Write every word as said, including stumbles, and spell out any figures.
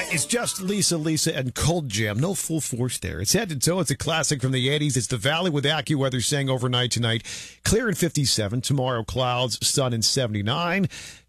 It's just Lisa, Lisa, and Cold Jam. No full force there. It's head to toe. It's a classic from the eighties. It's the Valley with AccuWeather saying overnight tonight, clear in fifty-seven. Tomorrow, clouds, sun in seventy-nine.